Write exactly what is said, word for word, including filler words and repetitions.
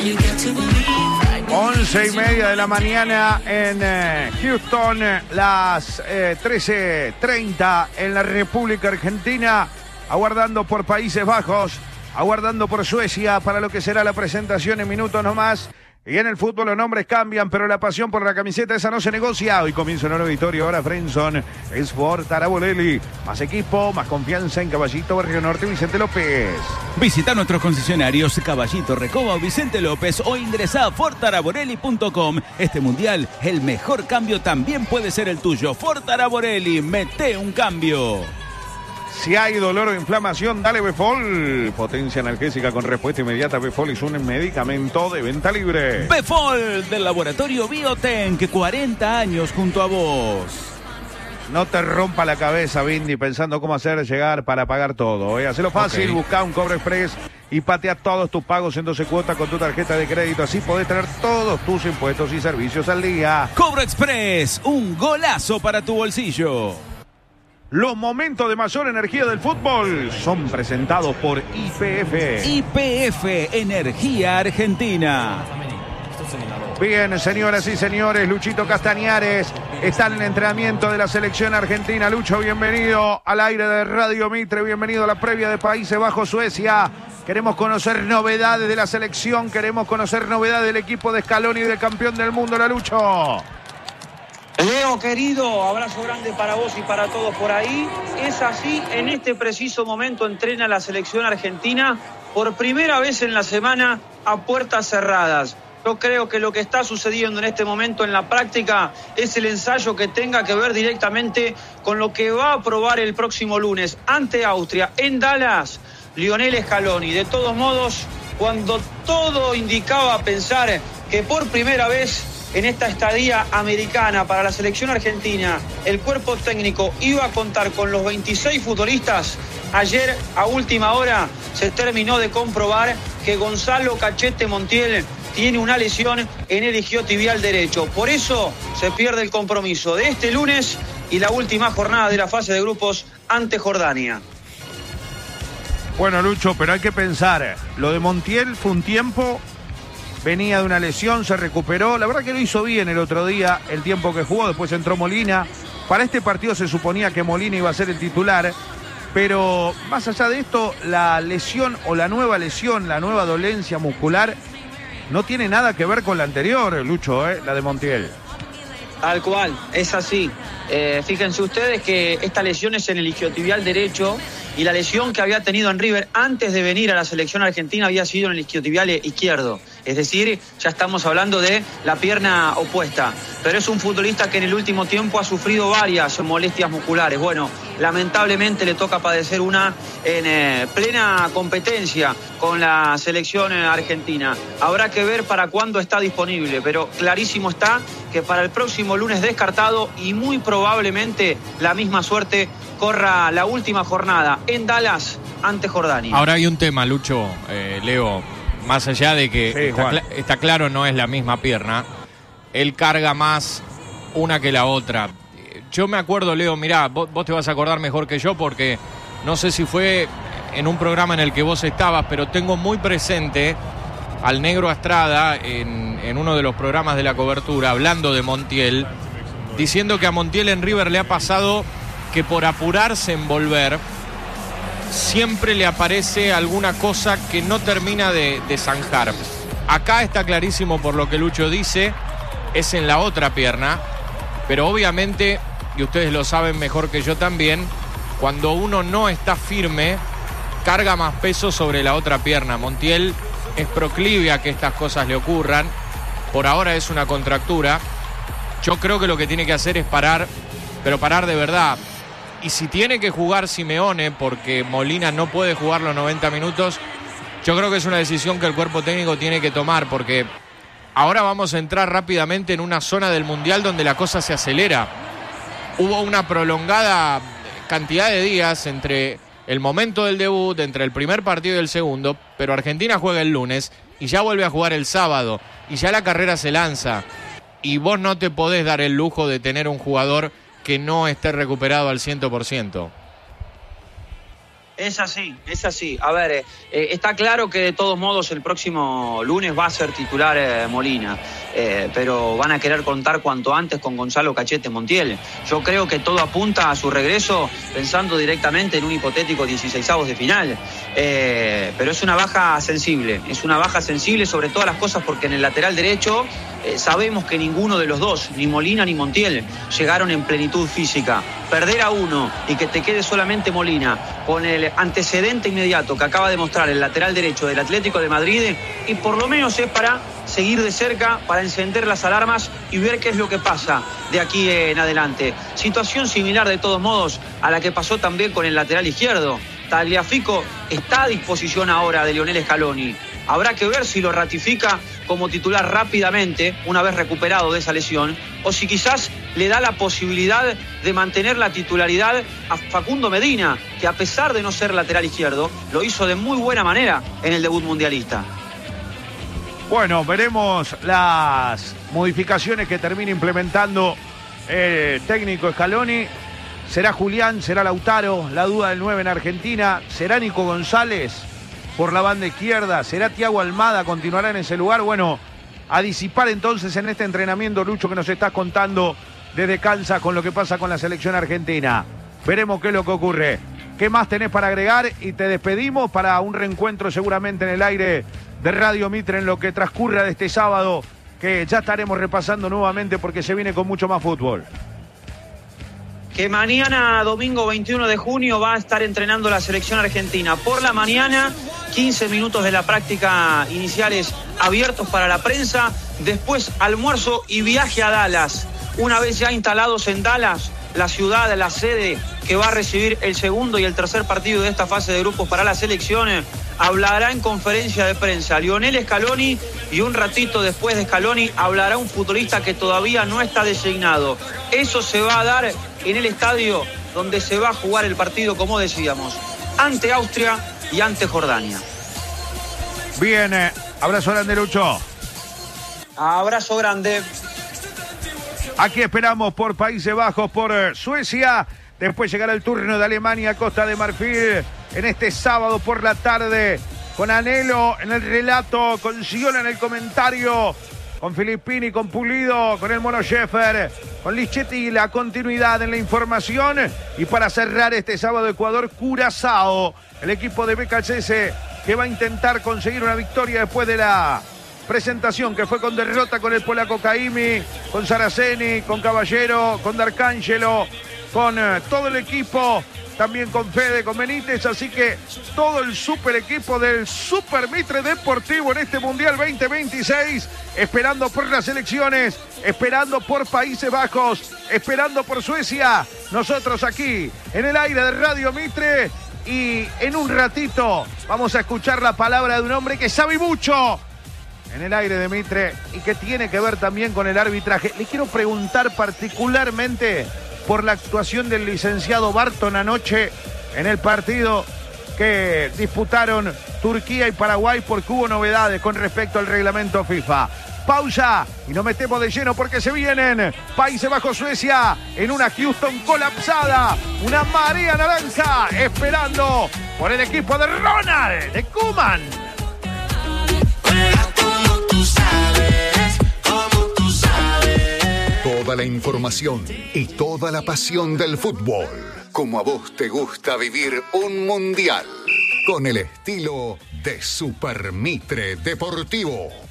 Once y media de la mañana en eh, Houston, las eh, trece treinta en la República Argentina, aguardando por Países Bajos, aguardando por Suecia para lo que será la presentación en minutos nomás. Y en el fútbol los nombres cambian, pero la pasión por la camiseta esa no se negocia. Hoy comienza una nueva historia, ahora Frenson es Ford Araborelli. Más equipo, más confianza en Caballito, Barrio Norte, Vicente López. Visita nuestros concesionarios Caballito, Recoba o Vicente López o ingresa a ford araborelli punto com. Este mundial, el mejor cambio también puede ser el tuyo. Ford Araborelli, mete un cambio. Si hay dolor o inflamación, dale Befol. Potencia analgésica con respuesta inmediata. Befol es un medicamento de venta libre. Befol, del laboratorio Bioten, que cuarenta años junto a vos. No te rompa la cabeza, Bindi, pensando cómo hacer llegar para pagar todo. ¿eh? Hacelo fácil, okay. Busca un Cobro Express y patea todos tus pagos en doce cuotas con tu tarjeta de crédito. Así podés tener todos tus impuestos y servicios al día. Cobro Express, un golazo para tu bolsillo. Los momentos de mayor energía del fútbol son presentados por Y P F. Y P F, Energía Argentina. Bien, señoras y señores, Luchito Castañares está en el entrenamiento de la selección argentina. Lucho, bienvenido al aire de Radio Mitre, bienvenido a la previa de Países Bajos, Suecia. Queremos conocer novedades de la selección, queremos conocer novedades del equipo de Scaloni y del campeón del mundo, la Lucho. Leo, querido, abrazo grande para vos y para todos por ahí. Es así, en este preciso momento entrena la selección argentina por primera vez en la semana a puertas cerradas. Yo creo que lo que está sucediendo en este momento en la práctica es el ensayo que tenga que ver directamente con lo que va a probar el próximo lunes ante Austria en Dallas, Lionel Scaloni. De todos modos, cuando todo indicaba pensar que por primera vez en esta estadía americana para la selección argentina el cuerpo técnico iba a contar con los veintiséis futbolistas, ayer a última hora se terminó de comprobar que Gonzalo Cachete Montiel tiene una lesión en el isquiotibial derecho. Por eso se pierde el compromiso de este lunes y la última jornada de la fase de grupos ante Jordania. Bueno, Lucho, pero hay que pensar, lo de Montiel fue un tiempo, venía de una lesión, se recuperó, la verdad que lo hizo bien el otro día, el tiempo que jugó, después entró Molina. Para este partido se suponía que Molina iba a ser el titular, pero más allá de esto, la lesión o la nueva lesión, la nueva dolencia muscular, no tiene nada que ver con la anterior, Lucho, ¿eh? La de Montiel. Tal cual, es así. Eh, fíjense ustedes que esta lesión es en el isquiotibial derecho y la lesión que había tenido en River antes de venir a la selección argentina había sido en el isquiotibial izquierdo. Es decir, ya estamos hablando de la pierna opuesta. Pero es un futbolista que en el último tiempo ha sufrido varias molestias musculares. Bueno, lamentablemente le toca padecer una en eh, plena competencia con la selección argentina. Habrá que ver para cuándo está disponible, pero clarísimo está que para el próximo lunes descartado y muy probablemente la misma suerte corra la última jornada en Dallas ante Jordania. Ahora hay un tema, Lucho, eh, Leo, más allá de que sí, está, cl- está claro no es la misma pierna, él carga más una que la otra. Yo me acuerdo, Leo, mirá, vos, vos te vas a acordar mejor que yo porque no sé si fue en un programa en el que vos estabas, pero tengo muy presente al Negro Astrada en, en uno de los programas de la cobertura, hablando de Montiel, diciendo que a Montiel en River le ha pasado que por apurarse en volver, siempre le aparece alguna cosa que no termina de, de zanjar. Acá está clarísimo por lo que Lucho dice, es en la otra pierna, pero obviamente, y ustedes lo saben mejor que yo también, cuando uno no está firme, carga más peso sobre la otra pierna. Montiel es proclive a que estas cosas le ocurran, por ahora es una contractura. Yo creo que lo que tiene que hacer es parar, pero parar de verdad. Y si tiene que jugar Simeone, porque Molina no puede jugar los noventa minutos, yo creo que es una decisión que el cuerpo técnico tiene que tomar, porque ahora vamos a entrar rápidamente en una zona del Mundial donde la cosa se acelera. Hubo una prolongada cantidad de días entre el momento del debut, entre el primer partido y el segundo, pero Argentina juega el lunes y ya vuelve a jugar el sábado, y ya la carrera se lanza. Y vos no te podés dar el lujo de tener un jugador que no esté recuperado al cien por ciento. Es así, es así. A ver, eh, eh, está claro que de todos modos el próximo lunes va a ser titular eh, Molina, eh, pero van a querer contar cuanto antes con Gonzalo Cachete Montiel. Yo creo que todo apunta a su regreso pensando directamente en un hipotético dieciseisavos de final. Eh, pero es una baja sensible, es una baja sensible sobre todas las cosas porque en el lateral derecho eh, sabemos que ninguno de los dos, ni Molina ni Montiel, llegaron en plenitud física. Perder a uno y que te quede solamente Molina con el antecedente inmediato que acaba de mostrar el lateral derecho del Atlético de Madrid, y por lo menos es para seguir de cerca, para encender las alarmas y ver qué es lo que pasa de aquí en adelante. Situación similar de todos modos a la que pasó también con el lateral izquierdo. Tagliafico está a disposición ahora de Lionel Scaloni. Habrá que ver si lo ratifica como titular rápidamente, una vez recuperado de esa lesión, o si quizás le da la posibilidad de mantener la titularidad a Facundo Medina, que a pesar de no ser lateral izquierdo, lo hizo de muy buena manera en el debut mundialista. Bueno, veremos las modificaciones que termine implementando el técnico Scaloni. ¿Será Julián? ¿Será Lautaro? La duda del nueve en Argentina. ¿Será Nico González por la banda izquierda? ¿Será Thiago Almada? ¿Continuará en ese lugar? Bueno, a disipar entonces en este entrenamiento, Lucho, que nos estás contando desde Kansas con lo que pasa con la selección argentina. Veremos qué es lo que ocurre. ¿Qué más tenés para agregar? Y te despedimos para un reencuentro seguramente en el aire de Radio Mitre en lo que transcurra de este sábado, que ya estaremos repasando nuevamente porque se viene con mucho más fútbol. Que mañana, domingo veintiuno de junio, va a estar entrenando la selección argentina. Por la mañana, quince minutos de la práctica iniciales abiertos para la prensa. Después, almuerzo y viaje a Dallas. Una vez ya instalados en Dallas, la ciudad, la sede que va a recibir el segundo y el tercer partido de esta fase de grupos para la selección, hablará en conferencia de prensa Lionel Scaloni, y un ratito después de Scaloni hablará un futbolista que todavía no está designado. Eso se va a dar en el estadio donde se va a jugar el partido, como decíamos, ante Austria y ante Jordania. Bien, eh, abrazo grande, Lucho. Abrazo grande. Aquí esperamos por Países Bajos, por eh, Suecia. Después llegará el turno de Alemania, Costa de Marfil, en este sábado por la tarde, con Anhelo en el relato, con Siola en el comentario, con Filippini, con Pulido, con el Mono Schäfer, con Lichetti, la continuidad en la información. Y para cerrar este sábado, Ecuador, Curazao, el equipo de B K C S que va a intentar conseguir una victoria después de la presentación que fue con derrota con el polaco Caimi, con Saraceni, con Caballero, con D'Arcangelo, con eh, todo el equipo, también con Fede, con Benítez, así que todo el super equipo del Super Mitre Deportivo en este Mundial veinte veintiséis, esperando por las elecciones, esperando por Países Bajos, esperando por Suecia. Nosotros aquí en el aire de Radio Mitre, y en un ratito vamos a escuchar la palabra de un hombre que sabe mucho en el aire de Mitre y que tiene que ver también con el arbitraje. Le quiero preguntar particularmente por la actuación del licenciado Barton anoche en el partido que disputaron Turquía y Paraguay, porque hubo novedades con respecto al reglamento FIFA. Pausa y nos metemos de lleno porque se vienen Países Bajos, Suecia, en una Houston colapsada, una marea naranja esperando por el equipo de Ronald, de Koeman. Toda la información y toda la pasión del fútbol. Como a vos te gusta vivir un mundial. Con el estilo de Super Mitre Deportivo.